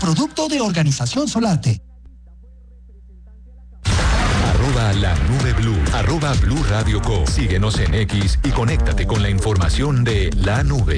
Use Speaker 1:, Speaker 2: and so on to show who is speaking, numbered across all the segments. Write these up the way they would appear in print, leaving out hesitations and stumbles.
Speaker 1: producto de Organización Solarte.
Speaker 2: La Nube Blue, @Blue Radio Co. Síguenos en X y conéctate con la información de La Nube.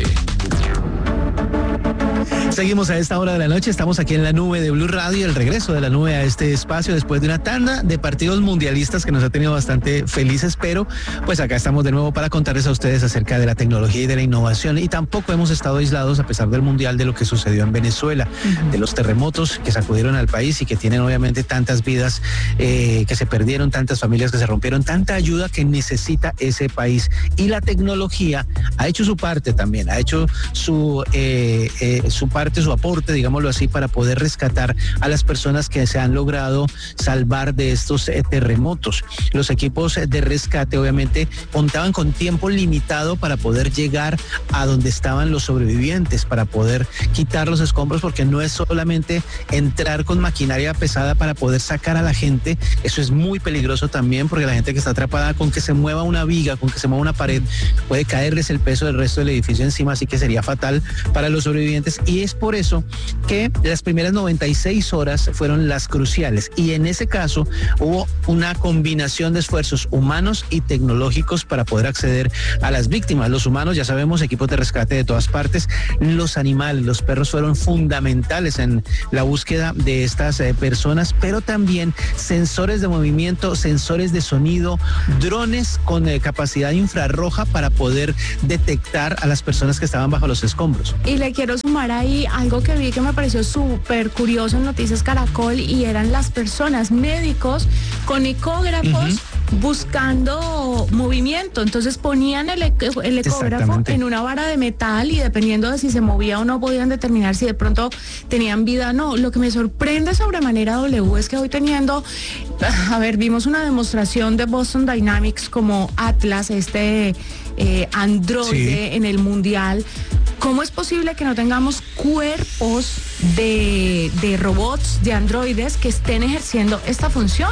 Speaker 3: Seguimos a esta hora de la noche, estamos aquí en la nube de Blue Radio, el regreso de la nube a este espacio después de una tanda de partidos mundialistas que nos ha tenido bastante felices, pero pues acá estamos de nuevo para contarles a ustedes acerca de la tecnología y de la innovación, y tampoco hemos estado aislados a pesar del mundial de lo que sucedió en Venezuela, de los terremotos que sacudieron al país y que tienen obviamente tantas vidas que se perdieron, tantas familias que se rompieron, tanta ayuda que necesita ese país, y la tecnología ha hecho su parte también, ha hecho su parte, su aporte, digámoslo así, para poder rescatar a las personas que se han logrado salvar de estos terremotos. Los equipos de rescate obviamente contaban con tiempo limitado para poder llegar a donde estaban los sobrevivientes, para poder quitar los escombros, porque no es solamente entrar con maquinaria pesada para poder sacar a la gente, eso es muy peligroso también, porque la gente que está atrapada, con que se mueva una viga, con que se mueva una pared, puede caerles el peso del resto del edificio encima, así que sería fatal para los sobrevivientes, y es por eso que las primeras 96 horas fueron las cruciales, y en ese caso hubo una combinación de esfuerzos humanos y tecnológicos para poder acceder a las víctimas. Los humanos, ya sabemos, equipos de rescate de todas partes, los animales, los perros fueron fundamentales en la búsqueda de estas personas, pero también sensores de movimiento, sensores de sonido, drones con capacidad infrarroja para poder detectar a las personas que estaban bajo los escombros.
Speaker 4: Y le quiero sumar ahí algo que vi que me pareció súper curioso en Noticias Caracol, y eran las personas, médicos con ecógrafos buscando movimiento. Entonces ponían el ecógrafo en una vara de metal, y dependiendo de si se movía o no podían determinar si de pronto tenían vida o no. Lo que me sorprende sobremanera, W, es que hoy vimos una demostración de Boston Dynamics como Atlas, androide en el mundial. ¿Cómo es posible que no tengamos cuerpos de robots, de androides que estén ejerciendo esta función?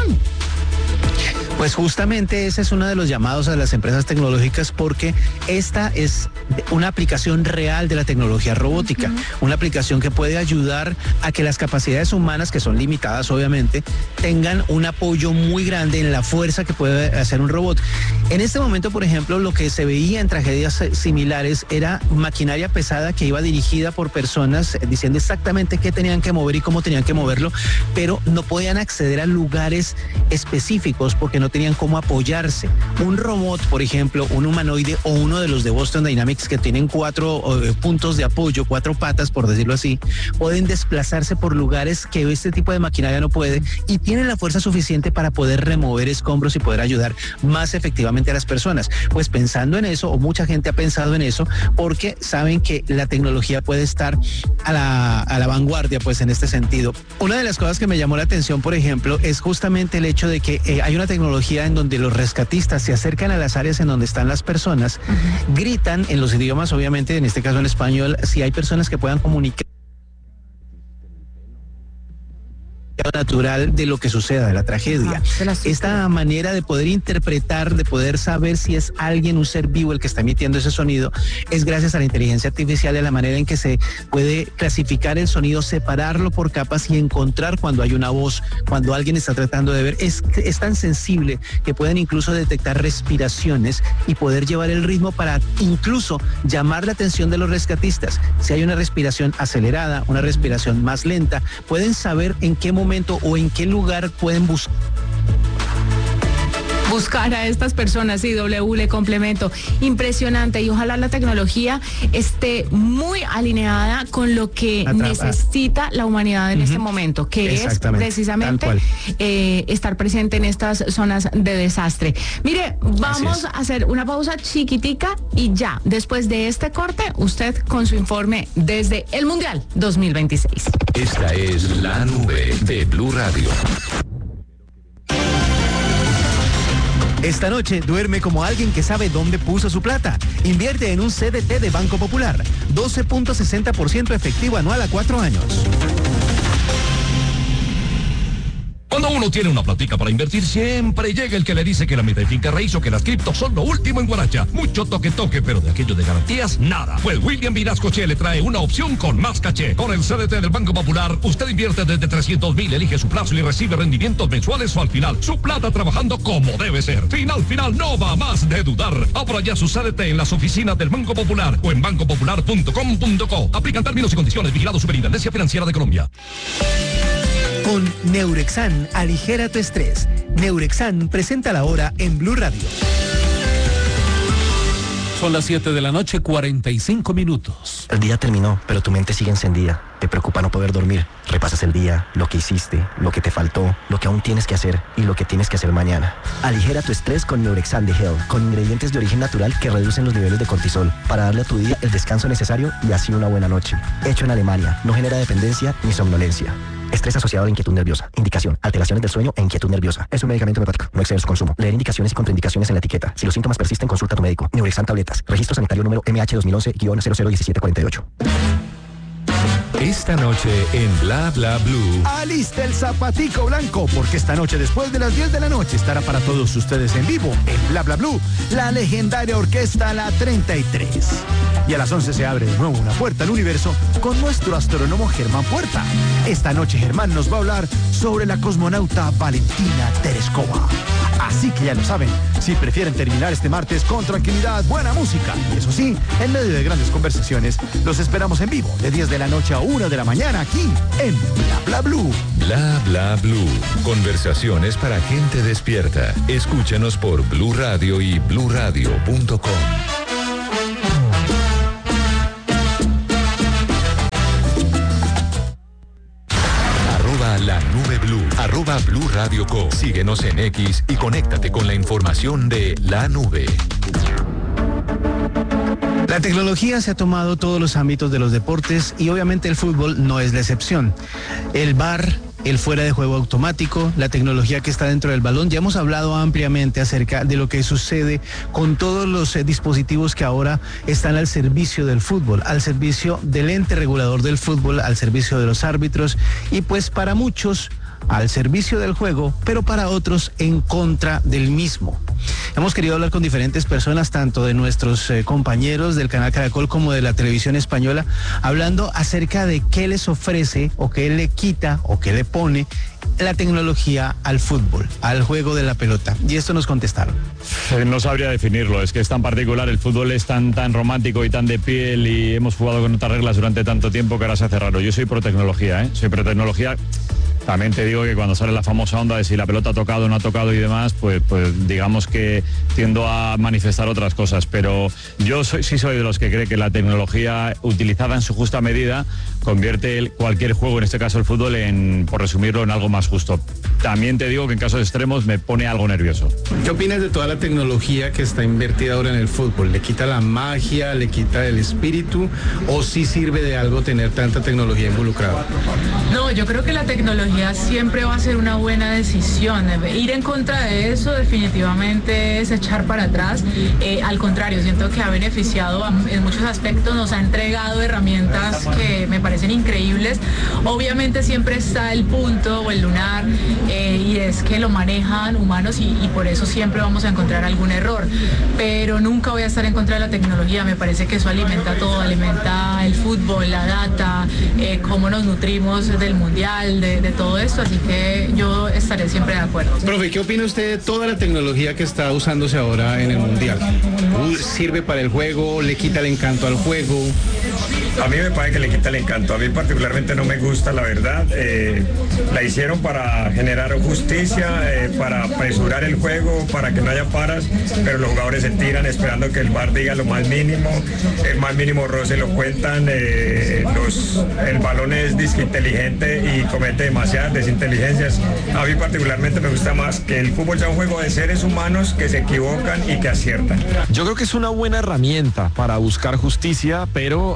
Speaker 3: Pues justamente ese es uno de los llamados a las empresas tecnológicas, porque esta es una aplicación real de la tecnología robótica, una aplicación que puede ayudar a que las capacidades humanas, que son limitadas obviamente, tengan un apoyo muy grande en la fuerza que puede hacer un robot. En este momento, por ejemplo, lo que se veía en tragedias similares era maquinaria pesada que iba dirigida por personas diciendo exactamente qué tenían que mover y cómo tenían que moverlo, pero no podían acceder a lugares específicos porque no tenían cómo apoyarse. Un robot, por ejemplo, un humanoide o uno de los de Boston Dynamics que tienen 4 puntos de apoyo, 4 patas, por decirlo así, pueden desplazarse por lugares que este tipo de maquinaria no puede, y tienen la fuerza suficiente para poder remover escombros y poder ayudar más efectivamente a las personas. Pues pensando en eso, o mucha gente ha pensado en eso, porque saben que la tecnología puede estar a la vanguardia, pues en este sentido. Una de las cosas que me llamó la atención, por ejemplo, es justamente el hecho de que hay una tecnología en donde los rescatistas se acercan a las áreas en donde están las personas, gritan en los idiomas, obviamente, en este caso en español, si hay personas que puedan comunicar natural de lo que suceda, de la tragedia. Esta manera de poder interpretar, de poder saber si es alguien, un ser vivo el que está emitiendo ese sonido, es gracias a la inteligencia artificial y a la manera en que se puede clasificar el sonido, separarlo por capas y encontrar cuando hay una voz, cuando alguien está tratando de ver. Es tan sensible que pueden incluso detectar respiraciones y poder llevar el ritmo para incluso llamar la atención de los rescatistas. Si hay una respiración acelerada, una respiración más lenta, pueden saber en qué momento o en qué lugar pueden
Speaker 4: buscar a estas personas. Sí, W, le complemento. Impresionante, y ojalá la tecnología esté muy alineada con lo que necesita la humanidad en este momento, que es precisamente estar presente en estas zonas de desastre. Mire, vamos a hacer una pausa chiquitica y ya, después de este corte, usted con su informe desde el Mundial 2026.
Speaker 2: Esta es la nube de Blue Radio.
Speaker 3: Esta noche duerme como alguien que sabe dónde puso su plata. Invierte en un CDT de Banco Popular. 12.60% efectivo anual a 4 años.
Speaker 5: Cuando uno tiene una platica para invertir, siempre llega el que le dice que la mitad de finca raíz o que las criptos son lo último en Guaracha. Mucho toque, pero de aquello de garantías, nada. Pues William Vinascoche le trae una opción con más caché. Con el CDT del Banco Popular, usted invierte desde 300,000, elige su plazo y recibe rendimientos mensuales o al final. Su plata trabajando como debe ser. Final, no va más de dudar. Abra ya su CDT en las oficinas del Banco Popular o en bancopopular.com.co. Aplican términos y condiciones. Vigilado Superintendencia Financiera de Colombia.
Speaker 3: Con Neurexan, aligera tu estrés. Neurexan presenta la hora en Blue Radio.
Speaker 6: Son las 7 de la noche, 45 minutos.
Speaker 7: El día terminó, pero tu mente sigue encendida. Te preocupa no poder dormir. Repasas el día, lo que hiciste, lo que te faltó, lo que aún tienes que hacer y lo que tienes que hacer mañana. Aligera tu estrés con Neurexan de Hell, con ingredientes de origen natural que reducen los niveles de cortisol para darle a tu día el descanso necesario y así una buena noche. Hecho en Alemania, no genera dependencia ni somnolencia. Estrés asociado a inquietud nerviosa. Indicación: alteraciones del sueño e inquietud nerviosa. Es un medicamento homeopático. No exceder su consumo. Leer indicaciones y contraindicaciones en la etiqueta. Si los síntomas persisten, consulta a tu médico. Neurexan tabletas. Registro sanitario número MH 2011-001748.
Speaker 2: Esta noche en Bla Bla Blue.
Speaker 1: Alista el zapatico blanco, porque esta noche después de las 10 de la noche estará para todos ustedes en vivo en Bla Bla Blue la legendaria orquesta La 33. Y a las 11 se abre de nuevo una puerta al universo con nuestro astrónomo Germán Puerta. Esta noche Germán nos va a hablar sobre la cosmonauta Valentina Tereskova. Así que ya lo saben, si prefieren terminar este martes con tranquilidad, buena música y eso sí, en medio de grandes conversaciones, los esperamos en vivo de 10 de la noche a 1 de la mañana aquí en Bla Bla Blue.
Speaker 2: Bla Bla Blue. Conversaciones para gente despierta. Escúchanos por Blue Radio y bluradio.com. La Nube Blue, @Blue Radio Co. Síguenos en X y conéctate con la información de La Nube.
Speaker 3: La tecnología se ha tomado todos los ámbitos de los deportes y obviamente el fútbol no es la excepción. El VAR, el fuera de juego automático, la tecnología que está dentro del balón. Ya hemos hablado ampliamente acerca de lo que sucede con todos los dispositivos que ahora están al servicio del fútbol, al servicio del ente regulador del fútbol, al servicio de los árbitros y pues para muchos al servicio del juego, pero para otros en contra del mismo. Hemos querido hablar con diferentes personas, tanto de nuestros compañeros del canal Caracol como de la televisión española, hablando acerca de qué les ofrece o qué le quita o qué le pone la tecnología al fútbol, al juego de la pelota. Y esto nos contestaron.
Speaker 8: No sabría definirlo, es que es tan particular, el fútbol es tan romántico y tan de piel y hemos jugado con otras reglas durante tanto tiempo que ahora se hace raro. Yo soy pro tecnología, soy pro tecnología. También te digo que cuando sale la famosa onda de si la pelota ha tocado o no ha tocado y demás, pues digamos que tiendo a manifestar otras cosas, pero yo sí soy de los que cree que la tecnología utilizada en su justa medida convierte cualquier juego, en este caso el fútbol, por resumirlo, en algo más justo. También te digo que en casos extremos me pone algo nervioso.
Speaker 9: ¿Qué opinas de toda la tecnología que está invertida ahora en el fútbol? ¿Le quita la magia, le quita el espíritu o sí sirve de algo tener tanta tecnología involucrada?
Speaker 10: No, yo creo que la tecnología siempre va a ser una buena decisión. Ir en contra de eso definitivamente es echar para atrás. Al contrario, siento que ha beneficiado en muchos aspectos, nos ha entregado herramientas que me parecen increíbles. Obviamente siempre está el punto o el lunar y es que lo manejan humanos y por eso siempre vamos a encontrar algún error. Pero nunca voy a estar en contra de la tecnología. Me parece que eso alimenta todo, alimenta el fútbol, la data, cómo nos nutrimos del mundial, de todo esto, así que yo estaré siempre de acuerdo.
Speaker 9: Profe, ¿qué opina usted de toda la tecnología que está usándose ahora en el mundial? ¿Sirve para el juego? ¿Le quita el encanto al juego?
Speaker 11: A mí me parece que le quita el encanto. A mí particularmente no me gusta, la verdad. La hicieron para generar justicia, para apresurar el juego, para que no haya paras, pero los jugadores se tiran esperando que el VAR diga lo más mínimo. El más mínimo roce lo cuentan. El balón es disque inteligente y comete demasiadas desinteligencias. A mí particularmente me gusta más que el fútbol sea un juego de seres humanos que se equivocan y que aciertan.
Speaker 12: Yo creo que es una buena herramienta para buscar justicia, pero al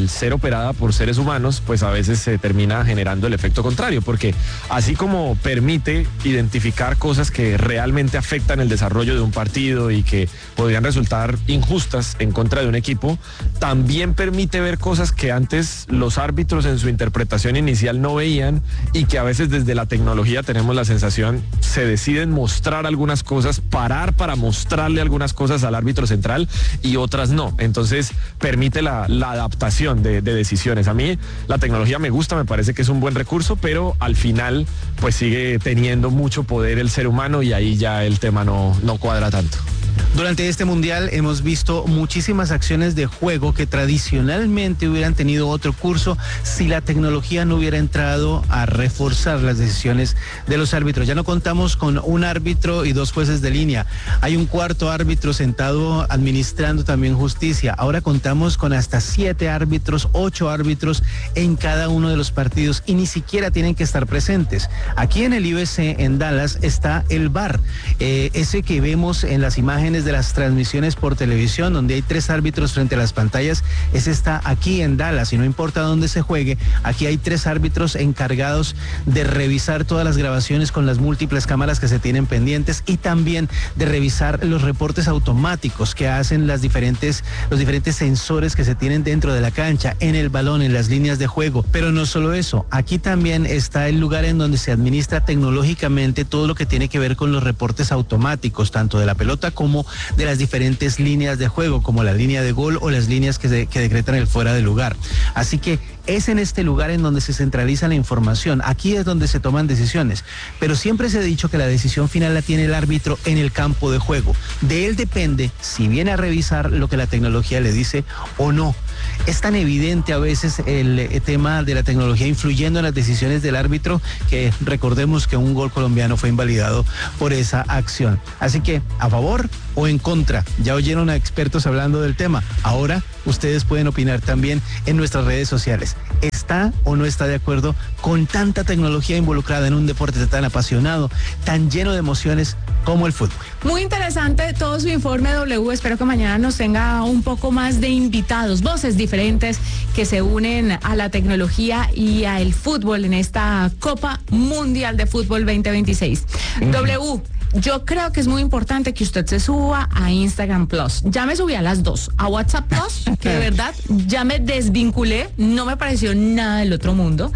Speaker 12: al ser operada por seres humanos, pues a veces se termina generando el efecto contrario, porque así como permite identificar cosas que realmente afectan el desarrollo de un partido y que podrían resultar injustas en contra de un equipo, también permite ver cosas que antes los árbitros en su interpretación inicial no veían y que a veces desde la tecnología tenemos la sensación se deciden mostrar algunas cosas, parar para mostrarle algunas cosas al árbitro central y otras no. Entonces permite la adaptación de decisiones. A mí la tecnología me gusta, me parece que es un buen recurso, pero al final pues sigue teniendo mucho poder el ser humano y ahí ya el tema no cuadra tanto.
Speaker 3: Durante este mundial hemos visto muchísimas acciones de juego que tradicionalmente hubieran tenido otro curso si la tecnología no hubiera entrado a reforzar las decisiones de los árbitros. Ya no contamos con un árbitro y 2 jueces de línea. Hay un cuarto árbitro sentado administrando también justicia. Ahora contamos con hasta 7 árbitros, 8 árbitros en cada uno de los partidos y ni siquiera tienen que estar presentes. Aquí en el IBC en Dallas está el VAR, ese que vemos en las imágenes de las transmisiones por televisión, donde hay 3 árbitros frente a las pantallas. Ese está aquí en Dallas y no importa dónde se juegue, aquí hay 3 árbitros encargados de revisar todas las grabaciones con las múltiples cámaras que se tienen pendientes y también de revisar los reportes automáticos que hacen los diferentes sensores que se tienen dentro de la cancha, en el balón, en las líneas de juego. Pero no solo eso, aquí también está el lugar en donde se administra tecnológicamente todo lo que tiene que ver con los reportes automáticos, tanto de la pelota como de las diferentes líneas de juego, como la línea de gol o las líneas que decretan el fuera de lugar. Así que es en este lugar en donde se centraliza la información. Aquí es donde se toman decisiones. Pero siempre se ha dicho que la decisión final la tiene el árbitro en el campo de juego. De él depende si viene a revisar lo que la tecnología le dice o no. Es tan evidente a veces el tema de la tecnología influyendo en las decisiones del árbitro que recordemos que un gol colombiano fue invalidado por esa acción. Así que, ¿a favor o en contra? Ya oyeron a expertos hablando del tema. Ahora ustedes pueden opinar también en nuestras redes sociales. ¿Está o no está de acuerdo con tanta tecnología involucrada en un deporte tan apasionado, tan lleno de emociones como el fútbol?
Speaker 4: Muy interesante todo su informe, W. Espero que mañana nos tenga un poco más de invitados, voces diferentes que se unen a la tecnología y al fútbol en esta Copa Mundial de Fútbol 2026. W. Yo creo que es muy importante que usted se suba a Instagram Plus. Ya me subí a las 2, a WhatsApp Plus, que de verdad ya me desvinculé, no me pareció nada del otro mundo.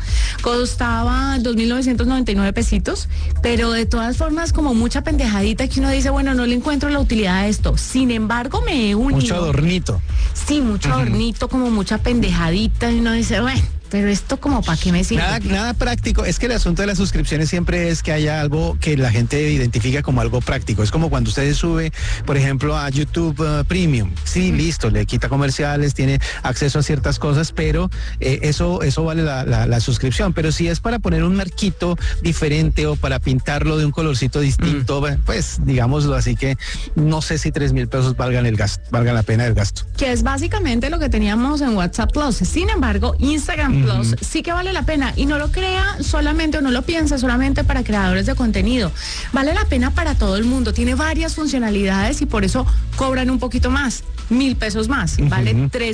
Speaker 4: Costaba 2.999 pesitos, pero de todas formas como mucha pendejadita que uno dice, bueno, no le encuentro la utilidad a esto. Sin embargo, me he unido.
Speaker 3: Mucho adornito.
Speaker 4: Sí, mucho adornito, como mucha pendejadita y uno dice, bueno, pero esto como para qué me sirve.
Speaker 3: Nada práctico. Es que el asunto de las suscripciones siempre es que haya algo que la gente identifica como algo práctico. Es como cuando usted sube, por ejemplo, a YouTube Premium. Sí, listo, le quita comerciales, tiene acceso a ciertas cosas, pero eso vale la suscripción. Pero si es para poner un marquito diferente o para pintarlo de un colorcito distinto, pues digámoslo así, que no sé si 3,000 pesos valgan la pena el gasto.
Speaker 4: Que es básicamente lo que teníamos en WhatsApp Plus. Sin embargo, Instagram Plus sí que vale la pena, y no lo crea solamente o no lo piensa solamente para creadores de contenido. Vale la pena para todo el mundo. Tiene varias funcionalidades y por eso cobran un poquito más, 1,000 pesos más. Vale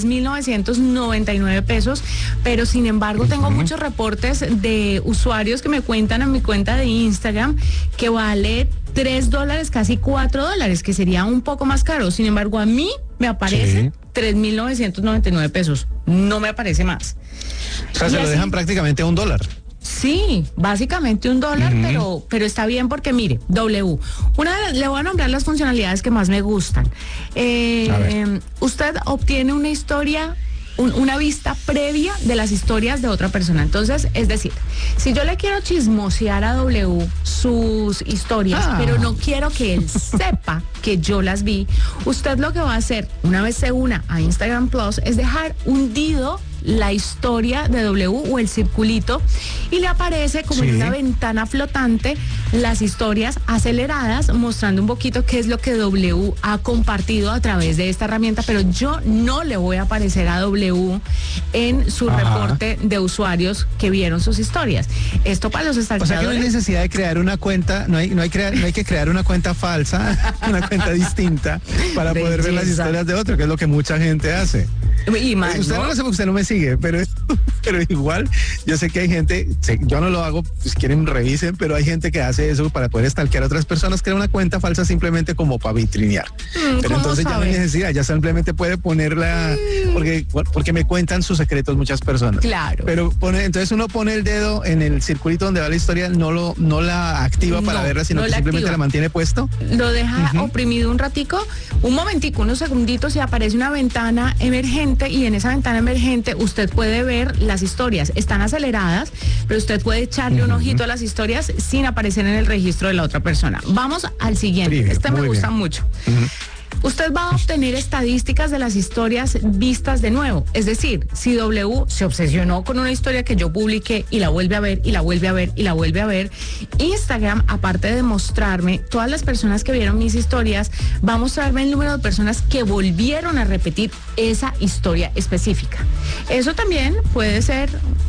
Speaker 4: 3.999 pesos, pero sin embargo tengo muchos reportes de usuarios que me cuentan en mi cuenta de Instagram que vale $3, casi $4, que sería un poco más caro. Sin embargo, a mí me aparece 3.999 pesos. No me aparece más.
Speaker 3: O sea, se lo dejan prácticamente a $1.
Speaker 4: Sí, básicamente $1, pero está bien porque mire, W, le voy a nombrar las funcionalidades que más me gustan. Usted obtiene una historia, una vista previa de las historias de otra persona. Entonces, es decir, si yo le quiero chismosear a W sus historias, pero no quiero que él sepa que yo las vi, usted lo que va a hacer, una vez se una a Instagram Plus, es dejar hundido la historia de W o el circulito y le aparece como en una ventana flotante las historias aceleradas mostrando un poquito qué es lo que W ha compartido a través de esta herramienta, pero yo no le voy a aparecer a W en su reporte de usuarios que vieron sus historias. Esto para los stalkeadores.
Speaker 3: O sea que no hay necesidad de crear una cuenta, no hay que crear una cuenta falsa, una cuenta distinta para poder ver las historias de otro, que es lo que mucha gente hace.
Speaker 4: Y más,
Speaker 3: usted no lo hace porque usted no me sigue, pero igual yo sé que hay gente, yo no lo hago, pues quieren revisen, pero hay gente que hace eso para poder stalkear a otras personas, crea una cuenta falsa simplemente como para vitrinear. Pero entonces ya no hay necesidad, ya simplemente puede ponerla, porque me cuentan sus secretos muchas personas.
Speaker 4: Claro.
Speaker 3: Pero entonces uno pone el dedo en el circulito donde va la historia, no la activa para verla, sino que simplemente la mantiene puesto.
Speaker 4: Lo deja oprimido un ratico, un momentico, unos segunditos, y aparece una ventana emergente, y en esa ventana emergente usted puede ver las historias. Están aceleradas, pero usted puede echarle un ojito a las historias sin aparecer en el registro de la otra persona. Vamos al siguiente. Me gusta mucho. Usted va a obtener estadísticas de las historias vistas de nuevo. Es decir, si W se obsesionó con una historia que yo publiqué y la vuelve a ver, y la vuelve a ver, y la vuelve a ver, Instagram, aparte de mostrarme todas las personas que vieron mis historias, va a mostrarme el número de personas que volvieron a repetir esa historia específica. Eso también puede ser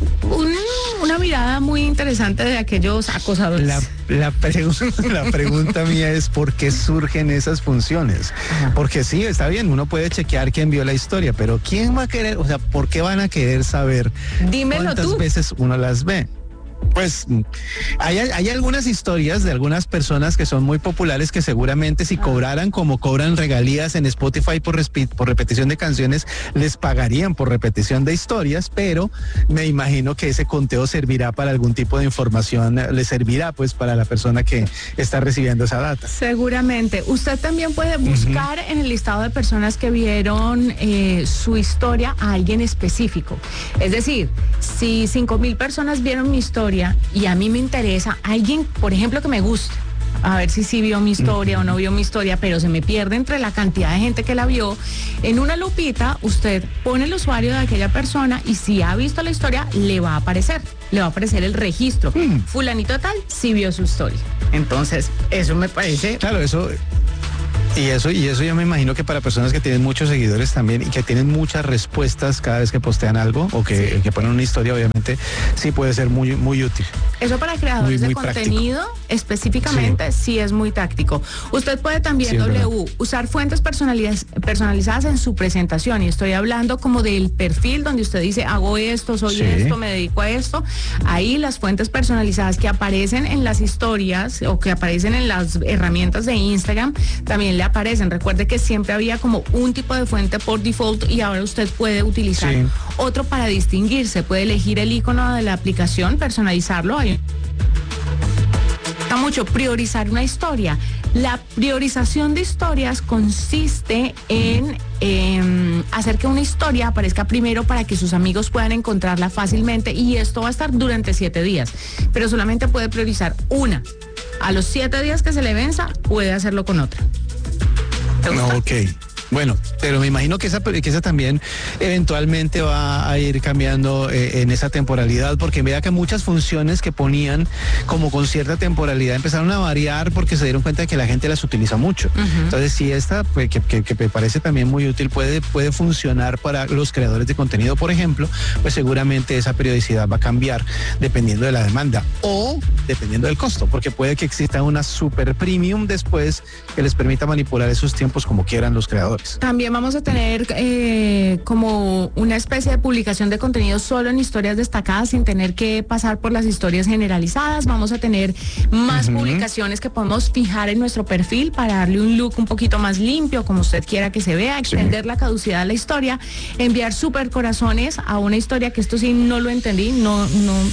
Speaker 4: una mirada muy interesante de aquellos acosadores.
Speaker 3: La pregunta mía es ¿por qué surgen esas funciones? Porque sí, está bien, uno puede chequear quién vio la historia, pero ¿quién va a querer? O sea, ¿por qué van a querer saber cuántas veces uno las ve? Pues hay algunas historias de algunas personas que son muy populares que seguramente si cobraran como cobran regalías en Spotify por repetición de canciones, les pagarían por repetición de historias, pero me imagino que ese conteo servirá para algún tipo de información, le servirá pues para la persona que está recibiendo esa data.
Speaker 4: Seguramente. Usted también puede buscar en el listado de personas que vieron su historia a alguien específico. Es decir, si 5,000 personas vieron mi historia y a mí me interesa alguien, por ejemplo, que me gusta, a ver si vio mi historia o no vio mi historia, pero se me pierde entre la cantidad de gente que la vio, en una lupita usted pone el usuario de aquella persona y si ha visto la historia le va a aparecer el registro. Fulanito tal sí vio su historia. Entonces, eso me parece...
Speaker 3: Claro, eso yo me imagino que para personas que tienen muchos seguidores también y que tienen muchas respuestas cada vez que postean algo o que ponen una historia, obviamente, sí puede ser muy, muy útil.
Speaker 4: Eso para creadores de contenido específicamente sí es muy táctico. Usted puede también, usar fuentes personalizadas en su presentación, y estoy hablando como del perfil donde usted dice hago esto, soy esto, me dedico a esto. Ahí las fuentes personalizadas que aparecen en las historias o que aparecen en las herramientas de Instagram también le aparecen. Recuerde que siempre había como un tipo de fuente por default y ahora usted puede utilizar otro para distinguirse. Puede elegir el icono de la aplicación, personalizarlo. Está mucho priorizar una historia. La priorización de historias consiste en hacer que una historia aparezca primero para que sus amigos puedan encontrarla fácilmente, y esto va a estar durante 7 días, pero solamente puede priorizar una. A los 7 días que se le venza, puede hacerlo con otra.
Speaker 3: Ok. Bueno, pero me imagino que esa también eventualmente va a ir cambiando en esa temporalidad, porque vea que muchas funciones que ponían como con cierta temporalidad empezaron a variar porque se dieron cuenta de que la gente las utiliza mucho. Entonces, si esta, pues, que me parece también muy útil, puede funcionar para los creadores de contenido, por ejemplo, pues seguramente esa periodicidad va a cambiar dependiendo de la demanda o dependiendo del costo, porque puede que exista una super premium después que les permita manipular esos tiempos como quieran los creadores.
Speaker 4: También vamos a tener como una especie de publicación de contenido solo en historias destacadas sin tener que pasar por las historias generalizadas. Vamos a tener más publicaciones que podemos fijar en nuestro perfil para darle un look un poquito más limpio, como usted quiera que se vea, extender la caducidad de la historia, enviar super corazones a una historia, que esto sí no lo entendí, no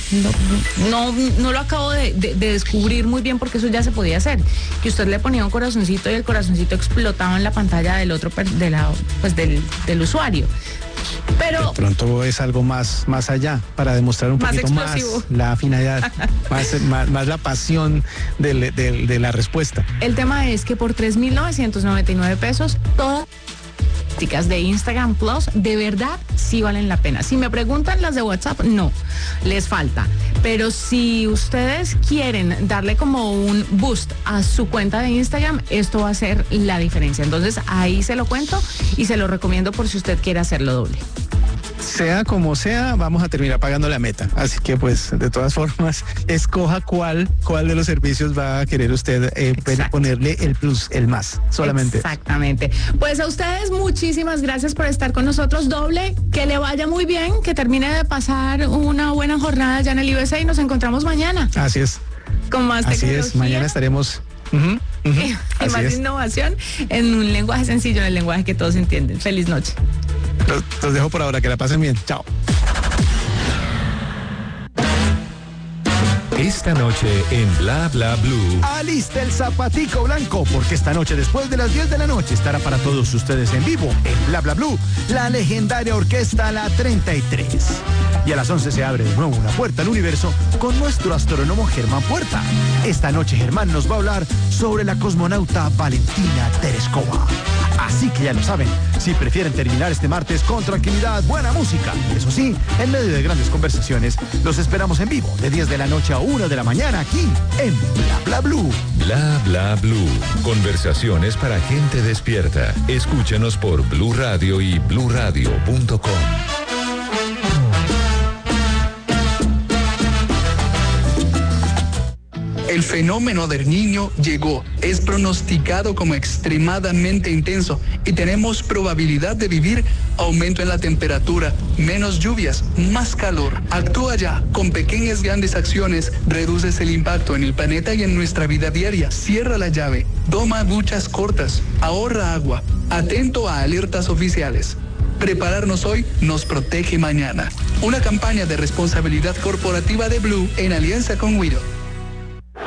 Speaker 4: lo acabo de descubrir muy bien, porque eso ya se podía hacer, que usted le ponía un corazoncito y el corazoncito explotaba en la pantalla del otro del usuario. Pero
Speaker 3: de pronto es algo más allá, para demostrar un poquito más la finalidad, más la pasión de la respuesta.
Speaker 4: El tema es que por 3,999 pesos todas de Instagram Plus de verdad sí valen la pena. Si me preguntan las de WhatsApp, no, les falta. Pero si ustedes quieren darle como un boost a su cuenta de Instagram, esto va a ser la diferencia. Entonces ahí se lo cuento y se lo recomiendo por si usted quiere hacerlo doble.
Speaker 3: sea como sea, vamos a terminar pagando la meta. Así que pues de todas formas, escoja cuál de los servicios va a querer usted ponerle el plus, el más, solamente.
Speaker 4: Exactamente. Pues a ustedes muchísimas gracias por estar con nosotros. Doble, que le vaya muy bien, que termine de pasar una buena jornada ya en el USA y nos encontramos mañana.
Speaker 3: Así es.
Speaker 4: Con más
Speaker 3: Así
Speaker 4: tecnología.
Speaker 3: Es, mañana estaremos...
Speaker 4: y más innovación en un lenguaje sencillo, en el lenguaje que todos entienden. Feliz noche.
Speaker 3: Los dejo por ahora, que la pasen bien. Chao.
Speaker 2: Esta noche en Bla Bla Blue.
Speaker 1: Alista el zapatico blanco, porque esta noche después de las 10 de la noche estará para todos ustedes en vivo en Bla Bla Blue la legendaria orquesta La 33. Y a las 11 se abre de nuevo una puerta al universo con nuestro astrónomo Germán Puerta. Esta noche Germán nos va a hablar sobre la cosmonauta Valentina Tereskova. Así que ya lo saben, si prefieren terminar este martes con tranquilidad, buena música, eso sí, en medio de grandes conversaciones, los esperamos en vivo de 10 de la noche a 1 de la mañana aquí en Bla Bla Blue.
Speaker 2: Bla Bla Blue. Conversaciones para gente despierta. Escúchanos por Blue Radio y bluradio.com.
Speaker 13: El fenómeno del Niño llegó, es pronosticado como extremadamente intenso y tenemos probabilidad de vivir aumento en la temperatura, menos lluvias, más calor. Actúa ya, con pequeñas grandes acciones, reduces el impacto en el planeta y en nuestra vida diaria. Cierra la llave, toma duchas cortas, ahorra agua, atento a alertas oficiales. Prepararnos hoy nos protege mañana. Una campaña de responsabilidad corporativa de Blue en alianza con Wido.